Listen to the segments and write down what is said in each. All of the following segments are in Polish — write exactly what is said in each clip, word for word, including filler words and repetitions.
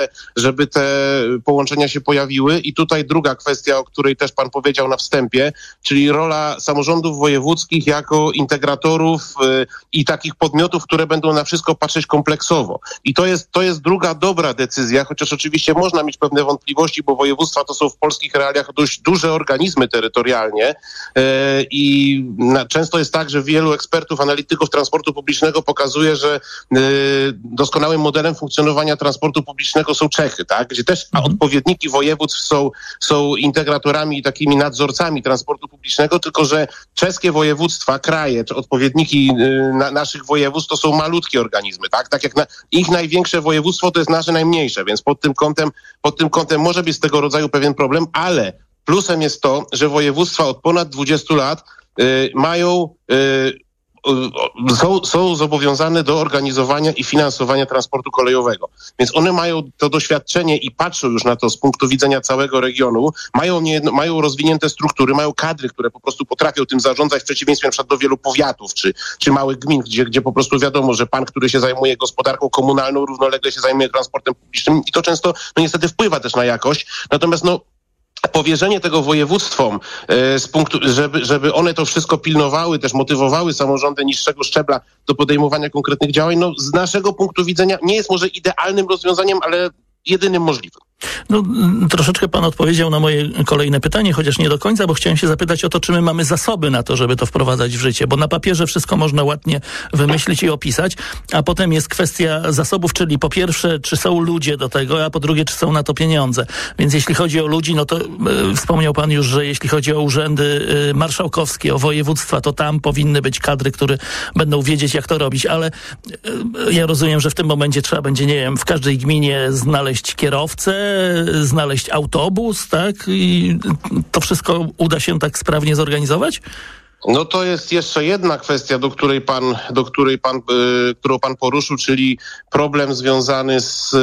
żeby te połączenia się pojawiły. I tutaj druga kwestia, o której też pan powiedział na wstępie, czyli rola samorządów wojewódzkich jako integratorów y, i takich podmiotów, które będą na wszystko patrzeć kompleksowo. I to jest, to jest druga dobra decyzja, chociaż oczywiście można mieć pewne wątpliwości, bo województwa to są w polskich realiach dość duże organizmy terytorialnie y, i na, często jest tak, że wielu ekspertów, analityków transportu publicznego pokazuje, że y, doskonałym modelem funkcjonowania transportu publicznego są Czechy, tak? Gdzie też mhm. odpowiedniki województw są, są integratorami i takimi nadzorcami transportu publicznego, tylko że czeskie województwa, kraje, czy odpowiedniki y, na, naszych województw to są malutkie organizmy, tak? Tak jak na, ich największe województwo to jest nasze najmniejsze, więc pod tym kątem, pod tym kątem może być z tego rodzaju pewien problem, ale plusem jest to, że województwa od ponad dwudziestu lat y, mają y, Są, są zobowiązane do organizowania i finansowania transportu kolejowego. Więc one mają to doświadczenie i patrzą już na to z punktu widzenia całego regionu, mają, nie, mają rozwinięte struktury, mają kadry, które po prostu potrafią tym zarządzać w przeciwieństwie na przykład do wielu powiatów czy, czy małych gmin, gdzie, gdzie po prostu wiadomo, że pan, który się zajmuje gospodarką komunalną, równolegle się zajmuje transportem publicznym i to często no niestety wpływa też na jakość. Natomiast no powierzenie tego województwom e, z punktu, żeby, żeby one to wszystko pilnowały, też motywowały samorządy niższego szczebla do podejmowania konkretnych działań, no z naszego punktu widzenia nie jest może idealnym rozwiązaniem, ale jedynym możliwym. No, troszeczkę pan odpowiedział na moje kolejne pytanie, chociaż nie do końca, bo chciałem się zapytać o to, czy my mamy zasoby na to, żeby to wprowadzać w życie, bo na papierze wszystko można ładnie wymyślić i opisać, a potem jest kwestia zasobów, czyli po pierwsze, czy są ludzie do tego, a po drugie, czy są na to pieniądze. Więc jeśli chodzi o ludzi, no to e, wspomniał pan już, że jeśli chodzi o urzędy e, marszałkowskie, o województwa, to tam powinny być kadry, które będą wiedzieć, jak to robić, ale e, ja rozumiem, że w tym momencie trzeba będzie, nie wiem, w każdej gminie znaleźć kierowcę, znaleźć autobus, tak? I to wszystko uda się tak sprawnie zorganizować? No to jest jeszcze jedna kwestia, do której pan, do której pan, y, którą pan poruszył, czyli problem związany z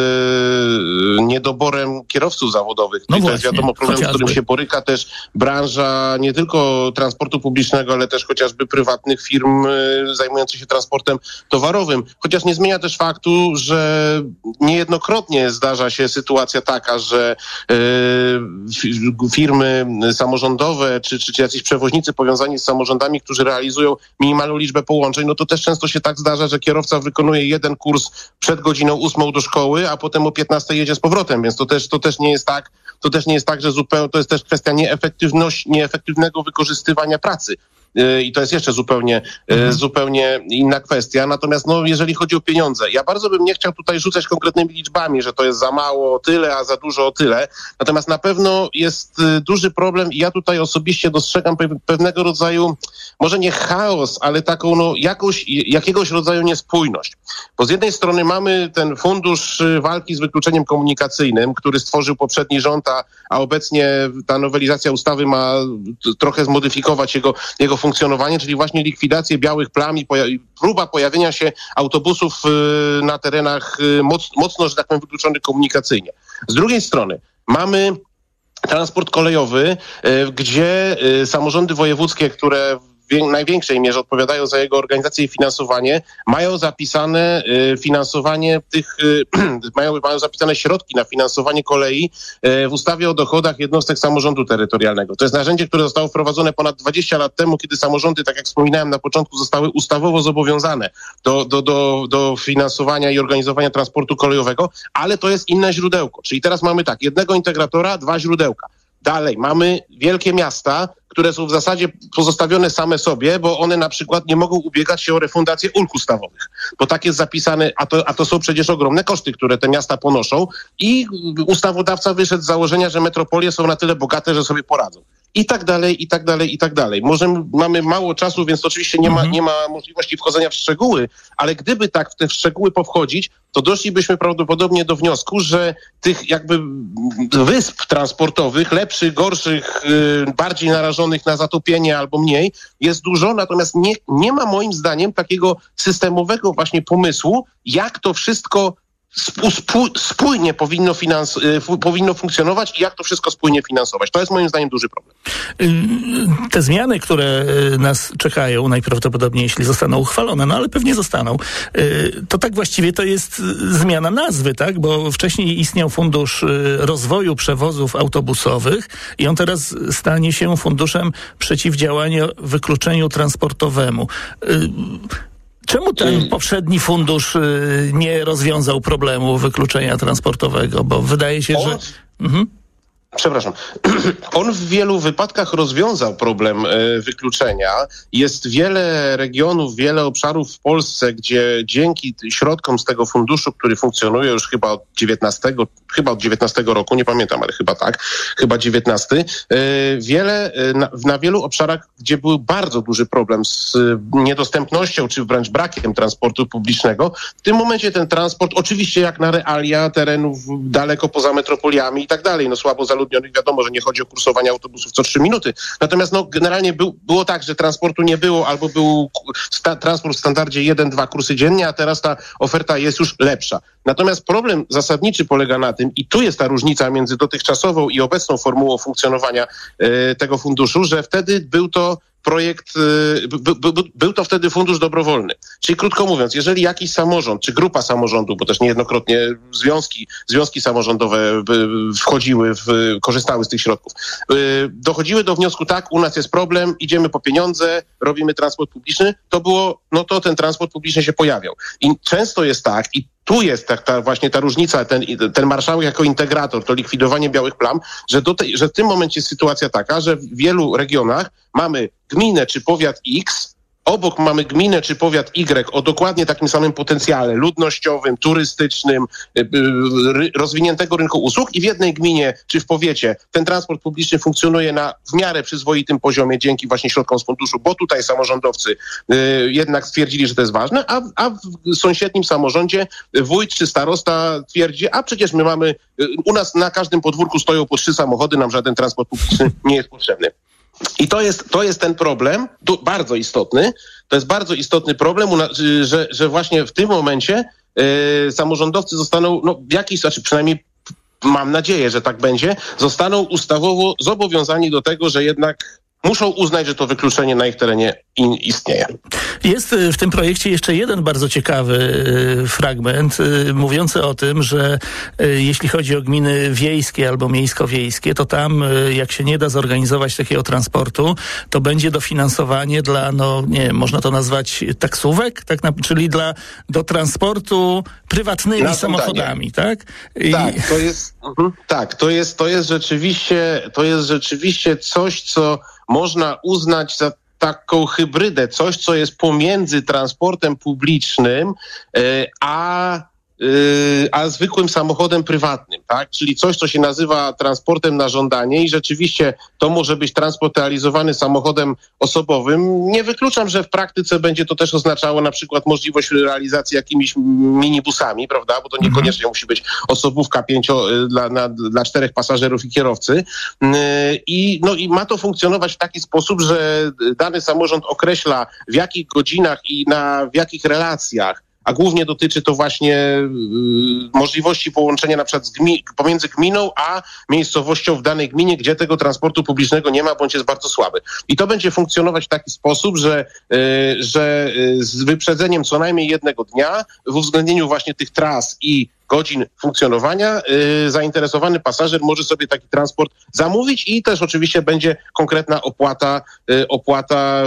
y, niedoborem kierowców zawodowych. No I właśnie, to jest wiadomo problem, chociażby. z którym się boryka też branża nie tylko transportu publicznego, ale też chociażby prywatnych firm y, zajmujących się transportem towarowym. Chociaż nie zmienia też faktu, że niejednokrotnie zdarza się sytuacja taka, że y, firmy samorządowe czy, czy, czy jacyś przewoźnicy powiązani z samorządami rządami, którzy realizują minimalną liczbę połączeń, no to też często się tak zdarza, że kierowca wykonuje jeden kurs przed godziną ósmą do szkoły, a potem o piętnastej jedzie z powrotem, więc to też, to też nie jest tak, to też nie jest tak, że zupełnie, to jest też kwestia nieefektywności, nieefektywnego wykorzystywania pracy. I to jest jeszcze zupełnie, mhm. zupełnie inna kwestia. Natomiast no, jeżeli chodzi o pieniądze, ja bardzo bym nie chciał tutaj rzucać konkretnymi liczbami, że to jest za mało o tyle, a za dużo o tyle. Natomiast na pewno jest duży problem i ja tutaj osobiście dostrzegam pewnego rodzaju, może nie chaos, ale taką no, jakąś, jakiegoś rodzaju niespójność. Bo z jednej strony mamy ten fundusz walki z wykluczeniem komunikacyjnym, który stworzył poprzedni rząd, a, a obecnie ta nowelizacja ustawy ma trochę zmodyfikować jego, jego funkcjonowanie, czyli właśnie likwidację białych plam i poja- próba pojawienia się autobusów y, na terenach y, moc, mocno, że tak powiem, wykluczonych komunikacyjnie. Z drugiej strony mamy transport kolejowy, y, gdzie y, samorządy wojewódzkie, które w największej mierze odpowiadają za jego organizację i finansowanie, mają zapisane y, finansowanie tych, y, mają, mają zapisane środki na finansowanie kolei y, w ustawie o dochodach jednostek samorządu terytorialnego. To jest narzędzie, które zostało wprowadzone ponad dwadzieścia lat temu, kiedy samorządy, tak jak wspominałem na początku, zostały ustawowo zobowiązane do, do, do, do finansowania i organizowania transportu kolejowego, ale to jest inne źródełko. Czyli teraz mamy tak, jednego integratora, dwa źródełka. Dalej mamy wielkie miasta, które są w zasadzie pozostawione same sobie, bo one na przykład nie mogą ubiegać się o refundację ulg ustawowych, bo tak jest zapisane, a to, a to są przecież ogromne koszty, które te miasta ponoszą i ustawodawca wyszedł z założenia, że metropolie są na tyle bogate, że sobie poradzą. I tak dalej, i tak dalej, i tak dalej. Może mamy mało czasu, więc oczywiście nie ma, nie ma możliwości wchodzenia w szczegóły, ale gdyby tak w te szczegóły powchodzić, to doszlibyśmy prawdopodobnie do wniosku, że tych jakby wysp transportowych, lepszych, gorszych, yy, bardziej narażonych na zatopienie albo mniej, jest dużo, natomiast nie, nie ma moim zdaniem takiego systemowego właśnie pomysłu, jak to wszystko spójnie powinno, finans, powinno funkcjonować i jak to wszystko spójnie finansować. To jest moim zdaniem duży problem. Te zmiany, które nas czekają, najprawdopodobniej jeśli zostaną uchwalone, no ale pewnie zostaną, to tak właściwie to jest zmiana nazwy, tak? Bo wcześniej istniał Fundusz Rozwoju Przewozów Autobusowych i on teraz stanie się Funduszem Przeciwdziałania Wykluczeniu Transportowemu. Czemu ten poprzedni fundusz y, nie rozwiązał problemu wykluczenia transportowego? Bo wydaje się, że... Mhm. Przepraszam. On w wielu wypadkach rozwiązał problem y, wykluczenia. Jest wiele regionów, wiele obszarów w Polsce, gdzie dzięki środkom z tego funduszu, który funkcjonuje już chyba od dziewiętnastego, chyba od dziewiętnastego roku, nie pamiętam, ale chyba tak, chyba dziewiętnasty, y, wiele, y, na, na wielu obszarach, gdzie był bardzo duży problem z y, niedostępnością, czy wręcz brakiem transportu publicznego, w tym momencie ten transport, oczywiście jak na realia terenów daleko poza metropoliami i tak dalej, no słabo zaludnionych, wiadomo, że nie chodzi o kursowanie autobusów co trzy minuty. Natomiast no, generalnie był, było tak, że transportu nie było, albo był sta, transport w standardzie jeden dwa kursy dziennie, a teraz ta oferta jest już lepsza. Natomiast problem zasadniczy polega na tym, i tu jest ta różnica między dotychczasową i obecną formułą funkcjonowania y, tego funduszu, że wtedy był to projekt, by, by, by, był to wtedy fundusz dobrowolny. Czyli krótko mówiąc, jeżeli jakiś samorząd, czy grupa samorządów, bo też niejednokrotnie związki, związki samorządowe wchodziły, w, korzystały z tych środków, dochodziły do wniosku, tak, u nas jest problem, idziemy po pieniądze, robimy transport publiczny, to było, no to ten transport publiczny się pojawiał. I często jest tak, i tu jest tak, ta, właśnie ta różnica, ten, ten marszałek jako integrator, to likwidowanie białych plam, że, do tej, że w tym momencie jest sytuacja taka, że w wielu regionach mamy gminę czy powiat X, obok mamy gminę czy powiat Y o dokładnie takim samym potencjale ludnościowym, turystycznym, rozwiniętego rynku usług i w jednej gminie czy w powiecie ten transport publiczny funkcjonuje na w miarę przyzwoitym poziomie dzięki właśnie środkom z funduszu, bo tutaj samorządowcy y, jednak stwierdzili, że to jest ważne, a, a w sąsiednim samorządzie wójt czy starosta twierdzi, a przecież my mamy, y, u nas na każdym podwórku stoją po trzy samochody, nam żaden transport publiczny nie jest potrzebny. I to jest, to jest ten problem, tu bardzo istotny, to jest bardzo istotny problem, że, że właśnie w tym momencie yy, samorządowcy zostaną, no w jakiś, znaczy przynajmniej mam nadzieję, że tak będzie, zostaną ustawowo zobowiązani do tego, że jednak muszą uznać, że to wykluczenie na ich terenie in, istnieje. Jest w tym projekcie jeszcze jeden bardzo ciekawy y, fragment y, mówiący o tym, że y, jeśli chodzi o gminy wiejskie albo miejsko-wiejskie, to tam y, jak się nie da zorganizować takiego transportu, to będzie dofinansowanie dla, no nie wiem, można to nazwać taksówek, tak na, czyli dla do transportu prywatnymi na samochodami, tak? I... Tak, to jest, uh-huh. tak, to jest, to jest rzeczywiście, to jest rzeczywiście coś, co można uznać za taką hybrydę, coś, co jest pomiędzy transportem publicznym yy, a, yy, a zwykłym samochodem prywatnym, tak? Czyli coś, co się nazywa transportem na żądanie i rzeczywiście to może być transport realizowany samochodem osobowym. Nie wykluczam, że w praktyce będzie to też oznaczało na przykład możliwość realizacji jakimiś minibusami, prawda? Bo to niekoniecznie musi być osobówka pięcio, dla, na, dla czterech pasażerów i kierowcy. Yy, I, no, i ma to funkcjonować w taki sposób, że dany samorząd określa w jakich godzinach i na, w jakich relacjach, a głównie dotyczy to właśnie y, możliwości połączenia na przykład z gmi- pomiędzy gminą a miejscowością w danej gminie, gdzie tego transportu publicznego nie ma, bądź jest bardzo słaby. I to będzie funkcjonować w taki sposób, że, y, że y, z wyprzedzeniem co najmniej jednego dnia, w uwzględnieniu właśnie tych tras i godzin funkcjonowania, yy, zainteresowany pasażer może sobie taki transport zamówić i też oczywiście będzie konkretna opłata, yy, opłata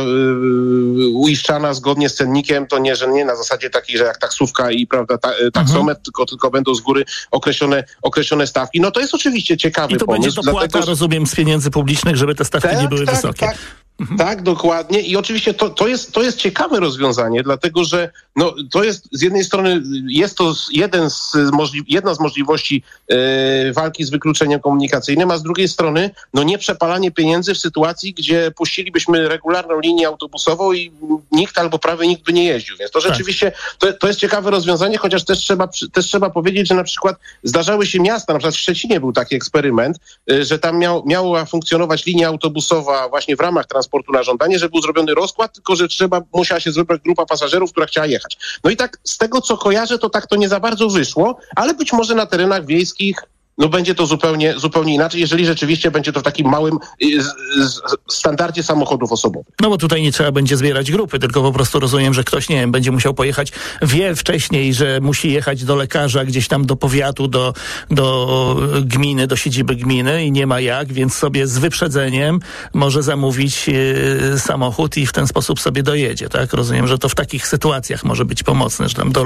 yy, uiszczana zgodnie z cennikiem, to nie, że nie na zasadzie takiej, że jak taksówka i prawda, ta, taksometr, mhm. tylko, tylko będą z góry określone, określone stawki. No to jest oczywiście ciekawy pomysł. I to pomysł, będzie dopłata, dlatego, rozumiem, z pieniędzy publicznych, żeby te stawki tak, nie były tak, wysokie. Tak. Tak, dokładnie. I oczywiście to, to, jest, to jest ciekawe rozwiązanie, dlatego że no, to jest z jednej strony jest to jeden z możli- jedna z możliwości e, walki z wykluczeniem komunikacyjnym, a z drugiej strony no, nie przepalanie pieniędzy w sytuacji, gdzie puścilibyśmy regularną linię autobusową i nikt albo prawie nikt by nie jeździł. Więc to rzeczywiście to, to jest ciekawe rozwiązanie, chociaż też trzeba, też trzeba powiedzieć, że na przykład zdarzały się miasta, na przykład w Szczecinie był taki eksperyment, e, że tam miał, miała funkcjonować linia autobusowa właśnie w ramach transportu transportu na żądanie, że był zrobiony rozkład, tylko że trzeba, musiała się zebrać grupa pasażerów, która chciała jechać. No i tak z tego, co kojarzę, to tak to nie za bardzo wyszło, ale być może na terenach wiejskich no będzie to zupełnie, zupełnie inaczej, jeżeli rzeczywiście będzie to w takim małym y, z, standardzie samochodów osobowych. No bo tutaj nie trzeba będzie zbierać grupy, tylko po prostu rozumiem, że ktoś, nie wiem, będzie musiał pojechać, wie wcześniej, że musi jechać do lekarza, gdzieś tam do powiatu, do, do gminy, do siedziby gminy i nie ma jak, więc sobie z wyprzedzeniem może zamówić y, samochód i w ten sposób sobie dojedzie, tak? Rozumiem, że to w takich sytuacjach może być pomocne, że tam do,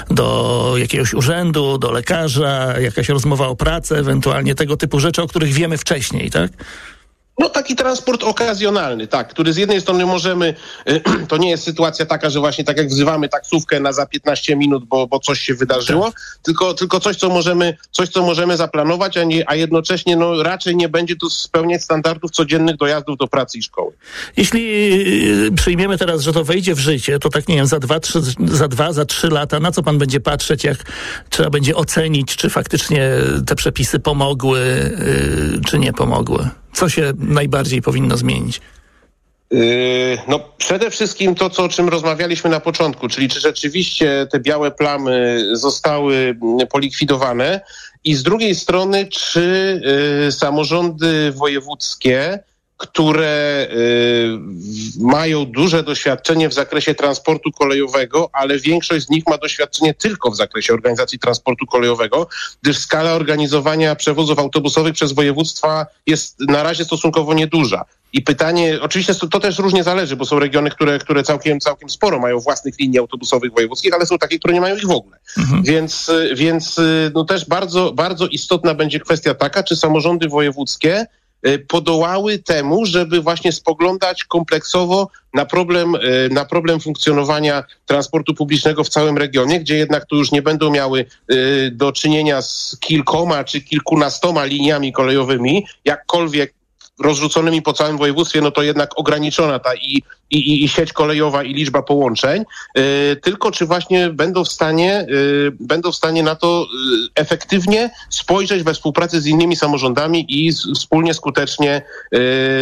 do jakiegoś urzędu, do lekarza, jakaś rozmowa o pracy, ewentualnie tego typu rzeczy, o których wiemy wcześniej, tak? No taki transport okazjonalny, tak, który z jednej strony możemy, to nie jest sytuacja taka, że właśnie tak jak wzywamy taksówkę na za piętnaście minut, bo, bo coś się wydarzyło, tak. tylko, tylko coś, co możemy, coś, co możemy zaplanować, a, nie, a jednocześnie no, raczej nie będzie to spełniać standardów codziennych dojazdów do pracy i szkoły. Jeśli przyjmiemy teraz, że to wejdzie w życie, to tak nie wiem, za dwa, trzy, za dwa, za trzy lata, na co pan będzie patrzeć, jak trzeba będzie ocenić, czy faktycznie te przepisy pomogły, yy, czy nie pomogły? Co się najbardziej powinno zmienić? Yy, no przede wszystkim to, co, o czym rozmawialiśmy na początku, czyli czy rzeczywiście te białe plamy zostały polikwidowane i z drugiej strony, czy yy, samorządy wojewódzkie, które y, mają duże doświadczenie w zakresie transportu kolejowego, ale większość z nich ma doświadczenie tylko w zakresie organizacji transportu kolejowego, gdyż skala organizowania przewozów autobusowych przez województwa jest na razie stosunkowo nieduża. I pytanie, oczywiście to, to też różnie zależy, bo są regiony, które, które całkiem, całkiem sporo mają własnych linii autobusowych wojewódzkich, ale są takie, które nie mają ich w ogóle. Mhm. Więc, więc no też bardzo, bardzo istotna będzie kwestia taka, czy samorządy wojewódzkie podołały temu, żeby właśnie spoglądać kompleksowo na problem, na problem funkcjonowania transportu publicznego w całym regionie, gdzie jednak tu już nie będą miały do czynienia z kilkoma czy kilkunastoma liniami kolejowymi, jakkolwiek rozrzuconymi po całym województwie, no to jednak ograniczona ta i, i, i sieć kolejowa i liczba połączeń, yy, tylko czy właśnie będą w stanie, yy, będą w stanie na to yy, efektywnie spojrzeć we współpracy z innymi samorządami i z, wspólnie skutecznie yy,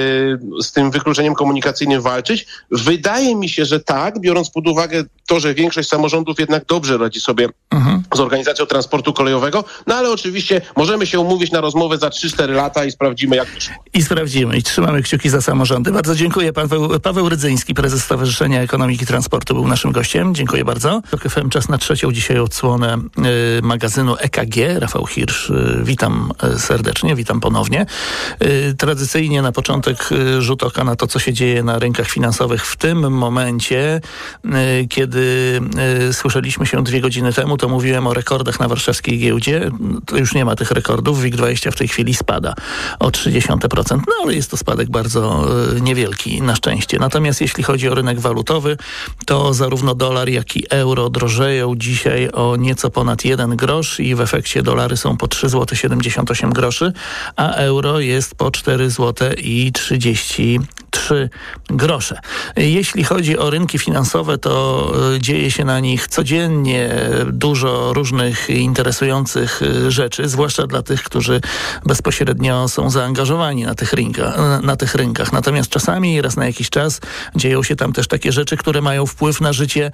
z tym wykluczeniem komunikacyjnym walczyć. Wydaje mi się, że tak, biorąc pod uwagę to, że większość samorządów jednak dobrze radzi sobie mhm. z organizacją transportu kolejowego, no ale oczywiście możemy się umówić na rozmowę za trzy cztery lata i sprawdzimy, jak to szło. I sprawdzimy i trzymamy kciuki za samorządy. Bardzo dziękuję. Paweł, Paweł Rydzyński, prezes Stowarzyszenia Ekonomiki Transportu, był naszym gościem. Dziękuję bardzo. Tok F M, czas na trzecią dzisiaj odsłonę y, magazynu E K G. Rafał Hirsch, y, witam y, serdecznie, witam ponownie. Y, tradycyjnie na początek y, rzut oka na to, co się dzieje na rynkach finansowych w tym momencie. Y, kiedy y, słyszeliśmy się dwie godziny temu, to mówiłem o rekordach na warszawskiej giełdzie. To już nie ma tych rekordów. WIG dwadzieścia w tej chwili spada o trzydzieści procent. No ale jest to spadek bardzo y, niewielki, na szczęście. Natomiast jeśli chodzi o rynek walutowy, to zarówno dolar, jak i euro drożeją dzisiaj o nieco ponad jeden grosz i w efekcie dolary są po trzy złote siedemdziesiąt osiem groszy, a euro jest po cztery złote trzydzieści trzy grosze. Jeśli chodzi o rynki finansowe, to dzieje się na nich codziennie dużo różnych interesujących rzeczy, zwłaszcza dla tych, którzy bezpośrednio są zaangażowani na tych, rynka, na tych rynkach. Natomiast czasami, raz na jakiś czas, dzieją się tam też takie rzeczy, które mają wpływ na życie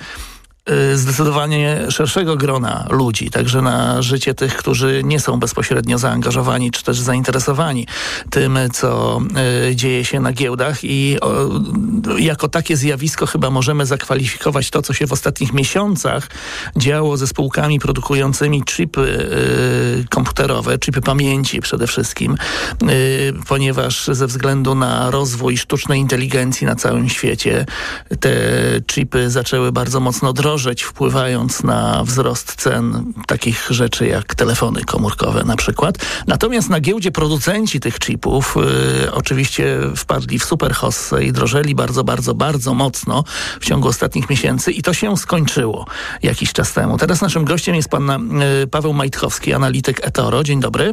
zdecydowanie szerszego grona ludzi, także na życie tych, którzy nie są bezpośrednio zaangażowani, czy też zainteresowani tym, co y, dzieje się na giełdach i o, jako takie zjawisko chyba możemy zakwalifikować to, co się w ostatnich miesiącach działo ze spółkami produkującymi chipy y, komputerowe, chipy pamięci przede wszystkim, y, ponieważ ze względu na rozwój sztucznej inteligencji na całym świecie te chipy zaczęły bardzo mocno drożyć, wpływając na wzrost cen takich rzeczy jak telefony komórkowe na przykład. Natomiast na giełdzie producenci tych chipów y, oczywiście wpadli w super hossę i drożeli bardzo, bardzo, bardzo mocno w ciągu ostatnich miesięcy i to się skończyło jakiś czas temu. Teraz naszym gościem jest pan y, Paweł Majtchowski, analityk eToro. Dzień dobry.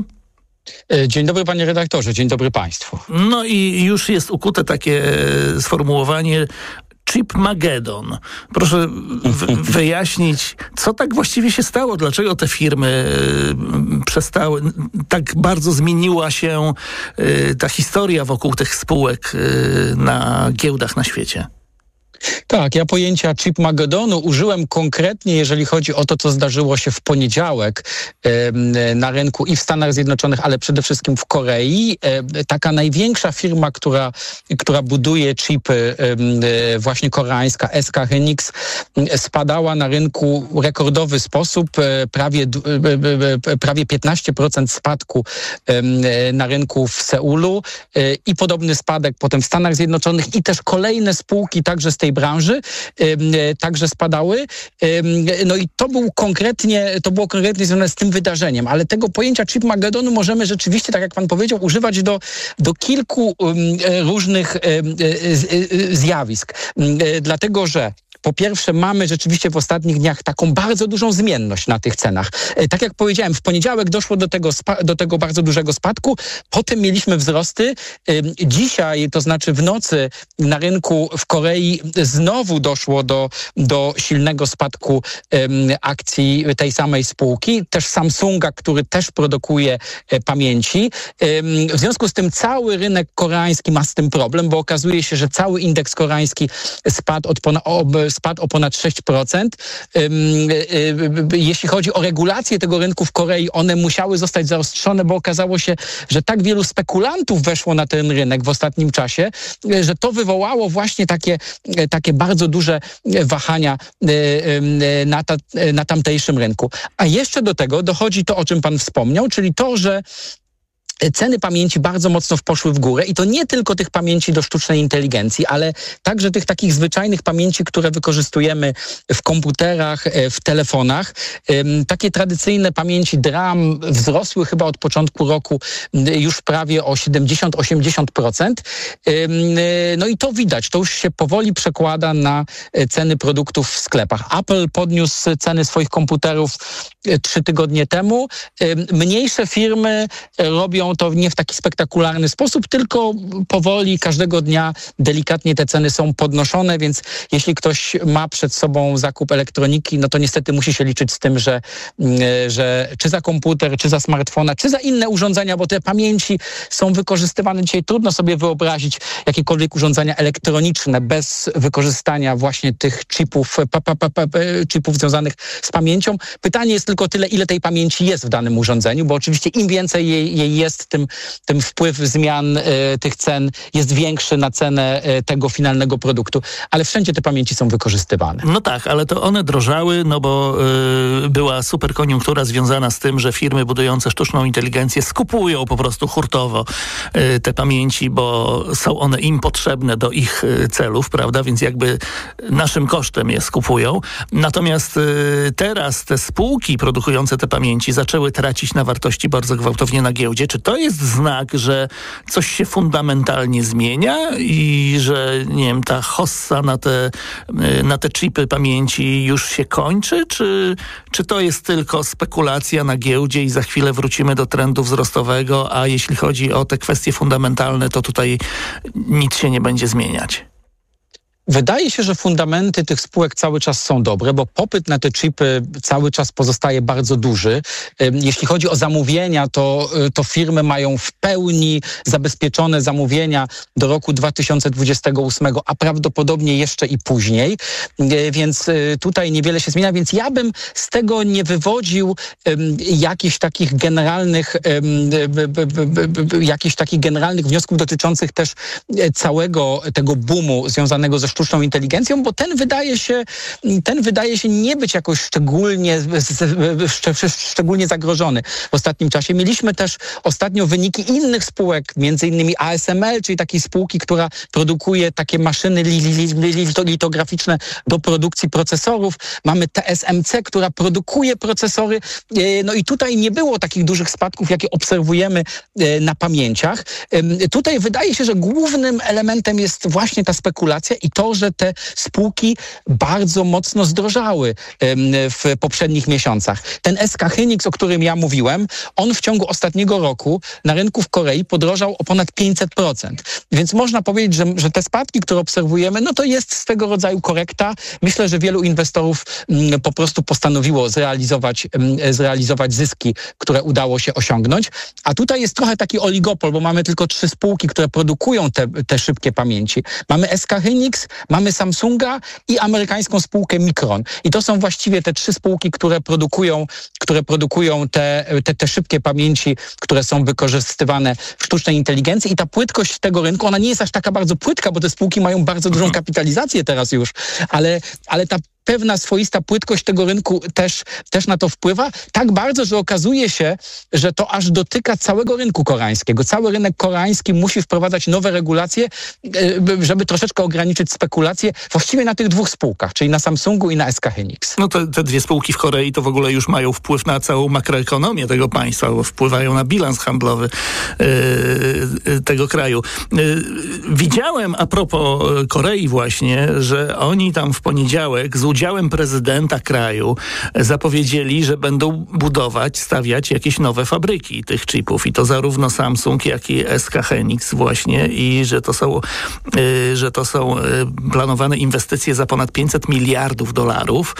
Dzień dobry panie redaktorze, dzień dobry państwu. No i już jest ukute takie sformułowanie Chipmagedon. Proszę w- wyjaśnić, co tak właściwie się stało? Dlaczego te firmy y, przestały, tak bardzo zmieniła się y, ta historia wokół tych spółek y, na giełdach na świecie? Tak, ja pojęcia Chipmagedonu użyłem konkretnie, jeżeli chodzi o to, co zdarzyło się w poniedziałek e, na rynku i w Stanach Zjednoczonych, ale przede wszystkim w Korei. E, taka największa firma, która, która buduje chipy, e, właśnie koreańska, S K Hynix, spadała na rynku w rekordowy sposób, e, prawie, e, prawie piętnaście procent spadku e, na rynku w Seulu e, i podobny spadek potem w Stanach Zjednoczonych i też kolejne spółki także z tej branży także spadały. No i to był konkretnie, to było konkretnie związane z tym wydarzeniem, ale tego pojęcia Chipmagedonu możemy rzeczywiście, tak jak pan powiedział, używać do, do kilku różnych zjawisk. Dlatego, że po pierwsze, mamy rzeczywiście w ostatnich dniach taką bardzo dużą zmienność na tych cenach. Tak jak powiedziałem, w poniedziałek doszło do tego, spa- do tego bardzo dużego spadku, potem mieliśmy wzrosty. Dzisiaj, to znaczy w nocy na rynku w Korei znowu doszło do, do silnego spadku akcji tej samej spółki, też Samsunga, który też produkuje pamięci. W związku z tym cały rynek koreański ma z tym problem, bo okazuje się, że cały indeks koreański spadł od ponad spadł o ponad sześć procent. Jeśli chodzi o regulację tego rynku w Korei, one musiały zostać zaostrzone, bo okazało się, że tak wielu spekulantów weszło na ten rynek w ostatnim czasie, że to wywołało właśnie takie, takie bardzo duże wahania na, ta, na tamtejszym rynku. A jeszcze do tego dochodzi to, o czym pan wspomniał, czyli to, że ceny pamięci bardzo mocno poszły w górę i to nie tylko tych pamięci do sztucznej inteligencji, ale także tych takich zwyczajnych pamięci, które wykorzystujemy w komputerach, w telefonach. Takie tradycyjne pamięci D RAM wzrosły chyba od początku roku już prawie o siedemdziesiąt do osiemdziesięciu procent. No i to widać, to już się powoli przekłada na ceny produktów w sklepach. Apple podniósł ceny swoich komputerów trzy tygodnie temu. Mniejsze firmy robią to nie w taki spektakularny sposób, tylko powoli każdego dnia delikatnie te ceny są podnoszone, więc jeśli ktoś ma przed sobą zakup elektroniki, no to niestety musi się liczyć z tym, że, że czy za komputer, czy za smartfona, czy za inne urządzenia, bo te pamięci są wykorzystywane dzisiaj. Trudno sobie wyobrazić jakiekolwiek urządzenia elektroniczne bez wykorzystania właśnie tych chipów, pa, pa, pa, pa, chipów związanych z pamięcią. Pytanie jest tylko tyle, ile tej pamięci jest w danym urządzeniu, bo oczywiście im więcej jej, jej jest, tym, tym wpływ zmian y, tych cen jest większy na cenę y, tego finalnego produktu, ale wszędzie te pamięci są wykorzystywane. No tak, ale to one drożały, no bo y, była super koniunktura związana z tym, że firmy budujące sztuczną inteligencję skupują po prostu hurtowo y, te pamięci, bo są one im potrzebne do ich y, celów, prawda, więc jakby naszym kosztem je skupują. Natomiast y, teraz te spółki produkujące te pamięci zaczęły tracić na wartości bardzo gwałtownie na giełdzie. Czy to jest znak, że coś się fundamentalnie zmienia i że, nie wiem, ta hossa na te, na te chipy pamięci już się kończy? Czy, czy to jest tylko spekulacja na giełdzie i za chwilę wrócimy do trendu wzrostowego, a jeśli chodzi o te kwestie fundamentalne, to tutaj nic się nie będzie zmieniać? Wydaje się, że fundamenty tych spółek cały czas są dobre, bo popyt na te chipy cały czas pozostaje bardzo duży. Jeśli chodzi o zamówienia, to, to firmy mają w pełni zabezpieczone zamówienia do roku dwa tysiące dwudziestego ósmego, a prawdopodobnie jeszcze i później, więc tutaj niewiele się zmienia, więc ja bym z tego nie wywodził jakichś takich generalnych jakichś takich generalnych wniosków dotyczących też całego tego boomu związanego ze sztuczną inteligencją, bo ten wydaje się, ten wydaje się nie być jakoś szczególnie, szczególnie zagrożony w ostatnim czasie. Mieliśmy też ostatnio wyniki innych spółek, między innymi A S M L, czyli takiej spółki, która produkuje takie maszyny litograficzne do produkcji procesorów. Mamy T S M C, która produkuje procesory. No i tutaj nie było takich dużych spadków, jakie obserwujemy na pamięciach. Tutaj wydaje się, że głównym elementem jest właśnie ta spekulacja i to, to, że te spółki bardzo mocno zdrożały w poprzednich miesiącach. Ten S K Hynix, o którym ja mówiłem, on w ciągu ostatniego roku na rynku w Korei podrożał o ponad pięćset procent. Więc można powiedzieć, że, że te spadki, które obserwujemy, no to jest swego rodzaju korekta. Myślę, że wielu inwestorów m, po prostu postanowiło zrealizować, m, zrealizować zyski, które udało się osiągnąć. A tutaj jest trochę taki oligopol, bo mamy tylko trzy spółki, które produkują te, te szybkie pamięci. Mamy S K Hynix, mamy Samsunga i amerykańską spółkę Micron. I to są właściwie te trzy spółki, które produkują, które produkują te, te, te szybkie pamięci, które są wykorzystywane w sztucznej inteligencji. I ta płytkość tego rynku, ona nie jest aż taka bardzo płytka, bo te spółki mają bardzo dużą kapitalizację teraz już, ale, ale ta pewna swoista płytkość tego rynku też, też na to wpływa. Tak bardzo, że okazuje się, że to aż dotyka całego rynku koreańskiego. Cały rynek koreański musi wprowadzać nowe regulacje, żeby troszeczkę ograniczyć spekulacje właściwie na tych dwóch spółkach, czyli na Samsungu i na S K Hynix. No te, te dwie spółki w Korei to w ogóle już mają wpływ na całą makroekonomię tego państwa, bo wpływają na bilans handlowy yy, tego kraju. Yy, widziałem a propos Korei właśnie, że oni tam w poniedziałek z udziałem prezydenta kraju zapowiedzieli, że będą budować, stawiać jakieś nowe fabryki tych chipów. I to zarówno Samsung, jak i S K Hynix właśnie. I że to są, y, że to są y, planowane inwestycje za ponad pięćset miliardów dolarów.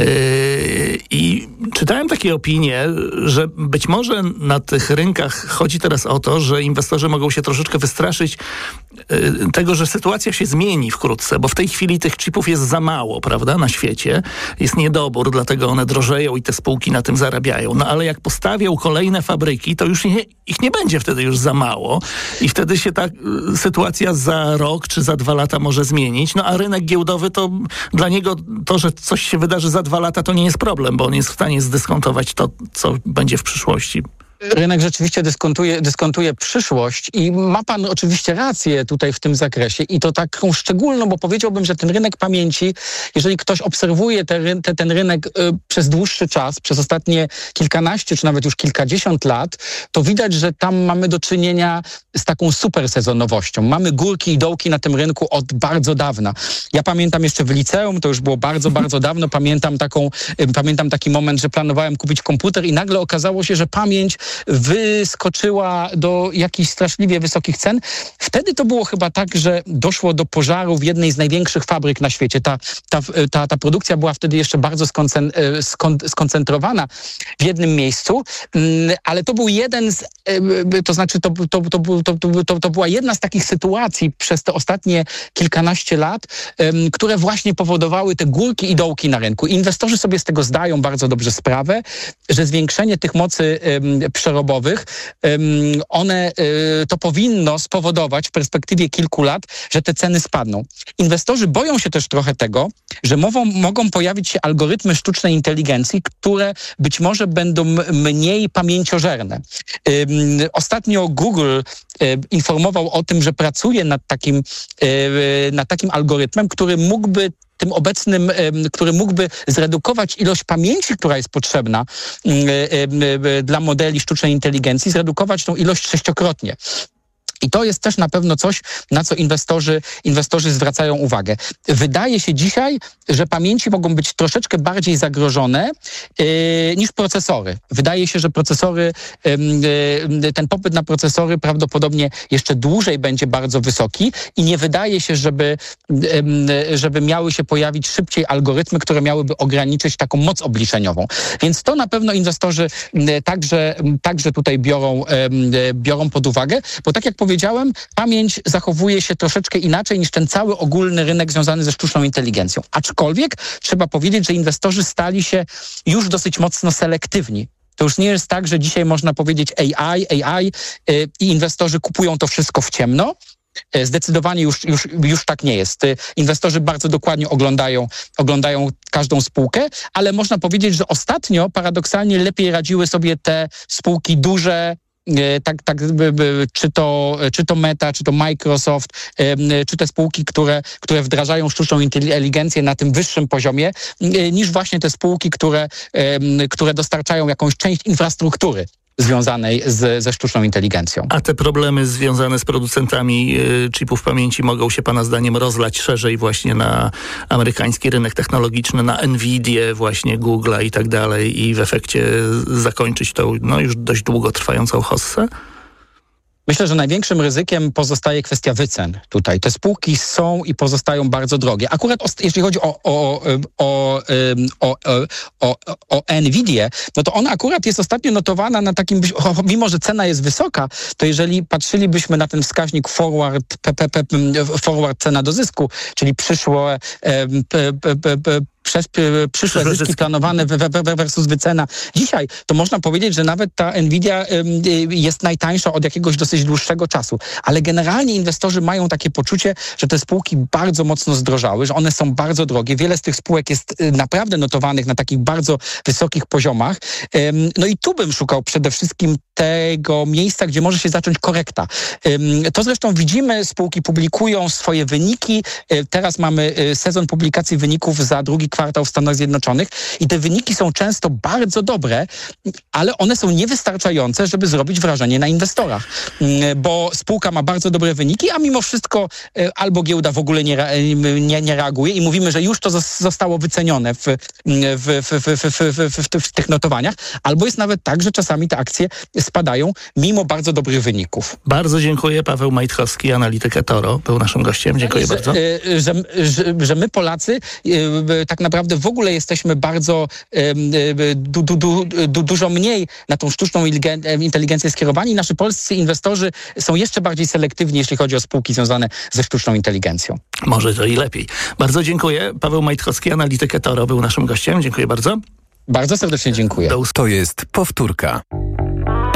Y, I czytałem takie opinie, że być może na tych rynkach chodzi teraz o to, że inwestorzy mogą się troszeczkę wystraszyć y, tego, że sytuacja się zmieni wkrótce, bo w tej chwili tych chipów jest za mało, prawda, na świecie. Jest niedobór, dlatego one drożeją i te spółki na tym zarabiają. No ale jak postawią kolejne fabryki, to już nie, ich nie będzie wtedy już za mało i wtedy się ta y, sytuacja za rok czy za dwa lata może zmienić. No a rynek giełdowy to dla niego to, że coś się wydarzy za dwa lata, to nie jest problem, bo on jest w stanie zdyskontować to, co będzie w przyszłości. Rynek rzeczywiście dyskontuje, dyskontuje przyszłość i ma pan oczywiście rację tutaj w tym zakresie i to taką szczególną, bo powiedziałbym, że ten rynek pamięci, jeżeli ktoś obserwuje te, te, ten rynek y, przez dłuższy czas, przez ostatnie kilkanaście czy nawet już kilkadziesiąt lat, to widać, że tam mamy do czynienia z taką super sezonowością. Mamy górki i dołki na tym rynku od bardzo dawna. Ja pamiętam jeszcze w liceum, to już było bardzo, bardzo dawno, pamiętam taką, y, pamiętam taki moment, że planowałem kupić komputer i nagle okazało się, że pamięć wyskoczyła do jakichś straszliwie wysokich cen. Wtedy to było chyba tak, że doszło do pożaru w jednej z największych fabryk na świecie. Ta, ta, ta, ta produkcja była wtedy jeszcze bardzo skoncen, skon, skoncentrowana w jednym miejscu, ale to był jeden z, to znaczy to, to, to, to, to, to była jedna z takich sytuacji przez te ostatnie kilkanaście lat, które właśnie powodowały te górki i dołki na rynku. Inwestorzy sobie z tego zdają bardzo dobrze sprawę, że zwiększenie tych mocy przerobowych, one, to powinno spowodować w perspektywie kilku lat, że te ceny spadną. Inwestorzy boją się też trochę tego, że mową, mogą pojawić się algorytmy sztucznej inteligencji, które być może będą mniej pamięciożerne. Ostatnio Google informował o tym, że pracuje nad takim, nad takim algorytmem, który mógłby tym obecnym, który mógłby zredukować ilość pamięci, która jest potrzebna dla modeli sztucznej inteligencji, zredukować tą ilość sześciokrotnie. I to jest też na pewno coś, na co inwestorzy, inwestorzy zwracają uwagę. Wydaje się dzisiaj, że pamięci mogą być troszeczkę bardziej zagrożone yy, niż procesory. Wydaje się, że procesory, yy, ten popyt na procesory prawdopodobnie jeszcze dłużej będzie bardzo wysoki i nie wydaje się, żeby, yy, żeby miały się pojawić szybciej algorytmy, które miałyby ograniczyć taką moc obliczeniową. Więc to na pewno inwestorzy yy, także, także tutaj biorą, yy, biorą pod uwagę, bo tak jak powiedziałem, pamięć zachowuje się troszeczkę inaczej niż ten cały ogólny rynek związany ze sztuczną inteligencją. Aczkolwiek trzeba powiedzieć, że inwestorzy stali się już dosyć mocno selektywni. To już nie jest tak, że dzisiaj można powiedzieć A I, A I yy, i inwestorzy kupują to wszystko w ciemno. Zdecydowanie już, już, już tak nie jest. Inwestorzy bardzo dokładnie oglądają, oglądają każdą spółkę, ale można powiedzieć, że ostatnio paradoksalnie lepiej radziły sobie te spółki duże, tak, tak, czy to, czy to Meta, czy to Microsoft, czy te spółki, które, które wdrażają sztuczną inteligencję na tym wyższym poziomie, niż właśnie te spółki, które, które dostarczają jakąś część infrastruktury związanej z, ze sztuczną inteligencją. A te problemy związane z producentami y, chipów pamięci mogą się pana zdaniem rozlać szerzej właśnie na amerykański rynek technologiczny, na Nvidię, właśnie Google'a i tak dalej i w efekcie zakończyć tą no, już dość długo trwającą hossę? Myślę, że największym ryzykiem pozostaje kwestia wycen tutaj. Te spółki są i pozostają bardzo drogie. Akurat jeśli chodzi o, o, o, o, o, o Nvidię, no to ona akurat jest ostatnio notowana na takim, mimo że cena jest wysoka, to jeżeli patrzylibyśmy na ten wskaźnik forward, P P P, forward cena do zysku, czyli przyszłe P, P, P, P, przez przyszłe zyski, zyski planowane versus wycena. Dzisiaj to można powiedzieć, że nawet ta Nvidia jest najtańsza od jakiegoś dosyć dłuższego czasu. Ale generalnie inwestorzy mają takie poczucie, że te spółki bardzo mocno zdrożały, że one są bardzo drogie. Wiele z tych spółek jest naprawdę notowanych na takich bardzo wysokich poziomach. No i tu bym szukał przede wszystkim tego miejsca, gdzie może się zacząć korekta. To zresztą widzimy, spółki publikują swoje wyniki. Teraz mamy sezon publikacji wyników za drugi kwartał w Stanach Zjednoczonych i te wyniki są często bardzo dobre, ale one są niewystarczające, żeby zrobić wrażenie na inwestorach. Bo spółka ma bardzo dobre wyniki, a mimo wszystko albo giełda w ogóle nie, nie, nie reaguje i mówimy, że już to zostało wycenione w, w, w, w, w, w, w tych notowaniach, albo jest nawet tak, że czasami te akcje spadają mimo bardzo dobrych wyników. Bardzo dziękuję. Paweł Majtchowski, analityk eToro, był naszym gościem. Dziękuję że, bardzo. Że, że, że my Polacy tak naprawdę w ogóle jesteśmy bardzo du, du, du, du, dużo mniej na tą sztuczną inteligencję skierowani. Nasi polscy inwestorzy są jeszcze bardziej selektywni, jeśli chodzi o spółki związane ze sztuczną inteligencją. Może to i lepiej. Bardzo dziękuję. Paweł Majtchowski, analityk eToro, był naszym gościem. Dziękuję bardzo. Bardzo serdecznie dziękuję. To jest Powtórka.